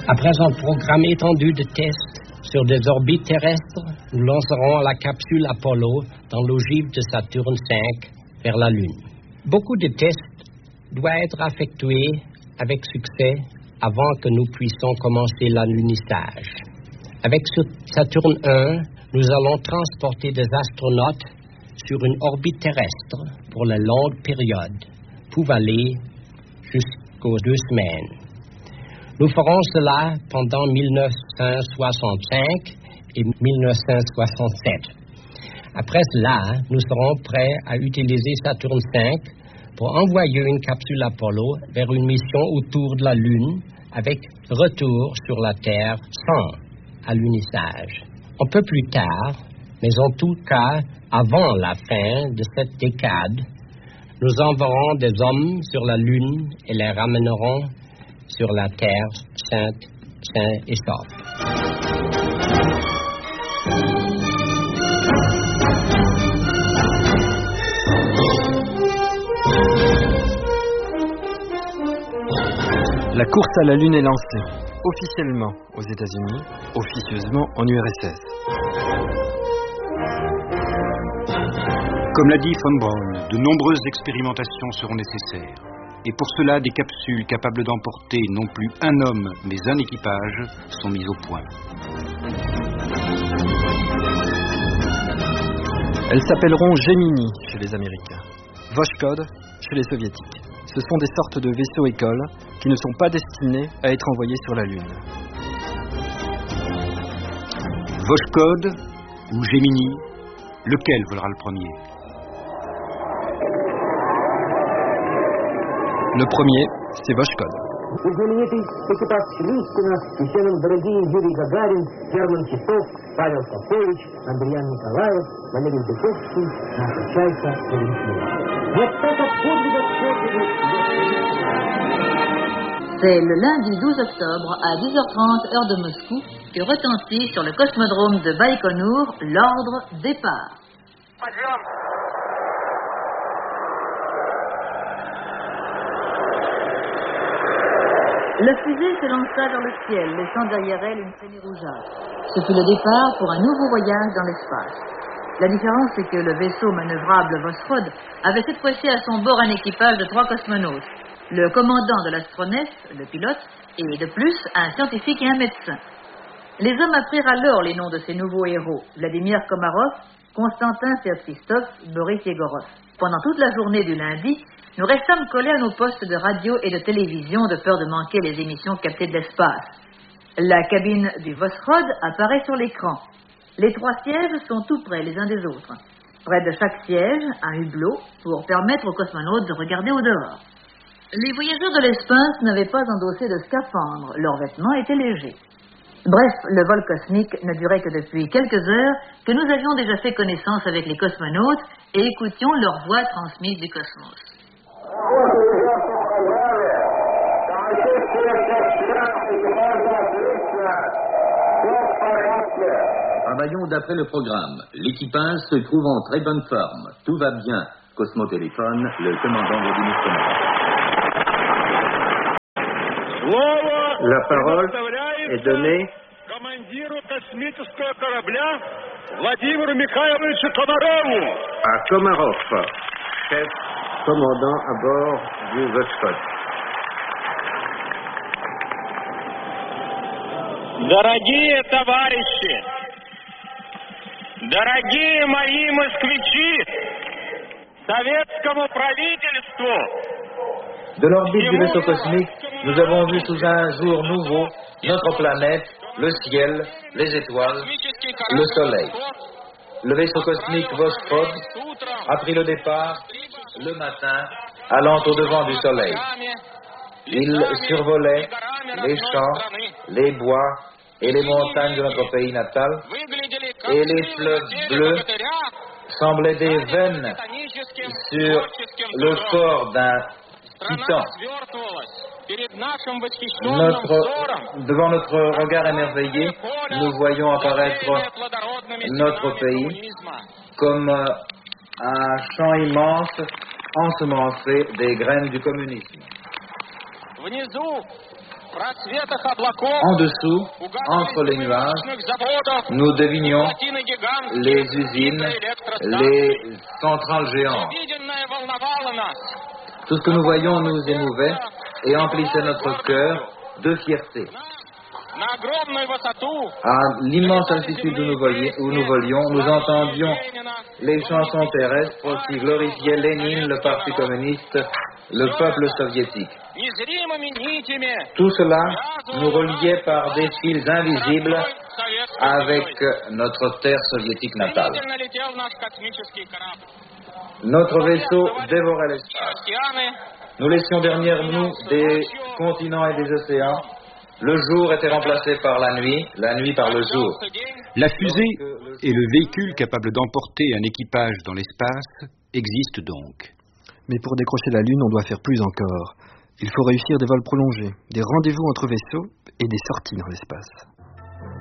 Après un programme étendu de tests sur des orbites terrestres, nous lancerons la capsule Apollo dans l'ogive de Saturne V vers la Lune. Beaucoup de tests doivent être effectués avec succès avant que nous puissions commencer l'alunissage. Avec Saturne 1, nous allons transporter des astronautes sur une orbite terrestre pour la longue période, pouvant aller jusqu'aux 2 semaines. Nous ferons cela pendant 1965 et 1967. Après cela, nous serons prêts à utiliser Saturne V pour envoyer une capsule Apollo vers une mission autour de la Lune avec retour sur la Terre sans alunissage. Un peu plus tard, mais en tout cas avant la fin de cette décade, nous enverrons des hommes sur la Lune et les ramènerons sur la Terre sains et saufs. La course à la Lune est lancée, officiellement aux États-Unis, officieusement en URSS. Comme l'a dit von Braun, de nombreuses expérimentations seront nécessaires. Et pour cela, des capsules capables d'emporter non plus un homme, mais un équipage sont mises au point. Elles s'appelleront Gemini chez les Américains, Voskhod chez les Soviétiques. Ce sont des sortes de vaisseaux écoles qui ne sont pas destinés à être envoyés sur la Lune. Voskhod ou Gemini, lequel volera le premier? Le premier, c'est Voskhod. Знаменитый экипаж Челюскина, еще дорогие Юрий Гагарин, Герман Титов, Павел Попович, Андриан Николаев, Валерий Духовский, наша Чайка, Валентина. Вот так от подвига к подвигу. C'est le lundi 12 octobre à 10h30 heure de Moscou que retentit sur le cosmodrome de Baïkonour l'ordre départ. La fusée s'élança vers le ciel, laissant derrière elle une traînée rougeâtre. Ce fut le départ pour un nouveau voyage dans l'espace. La différence, c'est que le vaisseau manœuvrable Voskhod avait cette fois-ci à son bord un équipage de 3 cosmonautes. Le commandant de l'astronef, le pilote, et de plus, un scientifique et un médecin. Les hommes apprirent alors les noms de ces nouveaux héros, Vladimir Komarov, Konstantin Serpistov, Boris Yegorov. Pendant toute la journée du lundi, nous restâmes collés à nos postes de radio et de télévision de peur de manquer les émissions captées de l'espace. La cabine du Voskhod apparaît sur l'écran. Les 3 sièges sont tout près les uns des autres. Près de chaque siège, un hublot pour permettre aux cosmonautes de regarder au dehors. Les voyageurs de l'espace n'avaient pas endossé de scaphandre, leurs vêtements étaient légers. Bref, le vol cosmique ne durait que depuis quelques heures que nous avions déjà fait connaissance avec les cosmonautes et écoutions leurs voix transmises du cosmos. Travaillons d'après le programme. L'équipage se trouve en très bonne forme. Tout va bien. Cosmotéléphone, le commandant Vladimir Komarov. La parole est donnée à Komarov, chef commandant à bord du Voskhod. Дорогие товарищи, дорогие мои москвичи, советскому правительству. De l'orbite du vaisseau cosmique, nous avons vu sous un jour nouveau notre planète, le ciel, les étoiles, le soleil. Le vaisseau cosmique Voskhod a pris le départ le matin, allant au-devant du soleil. Il survolait les champs, les bois et les montagnes de notre pays natal, et les fleuves bleus semblaient des veines sur le corps d'un titan. Devant notre regard émerveillé, nous voyons apparaître notre pays comme un champ immense ensemencé des graines du communisme. En dessous, entre les nuages, nous devinions les usines, les centrales géantes. Tout ce que nous voyions nous émouvait et emplissait notre cœur de fierté. À l'immense altitude où nous volions, nous entendions les chansons terrestres qui glorifiaient Lénine, le Parti communiste, le peuple soviétique. Tout cela nous reliait par des fils invisibles avec notre terre soviétique natale. Notre vaisseau dévorait l'espace. Nous laissions derrière nous des continents et des océans. Le jour était remplacé par la nuit par le jour. La fusée et le véhicule capable d'emporter un équipage dans l'espace existent donc. Mais pour décrocher la Lune, on doit faire plus encore. Il faut réussir des vols prolongés, des rendez-vous entre vaisseaux et des sorties dans l'espace.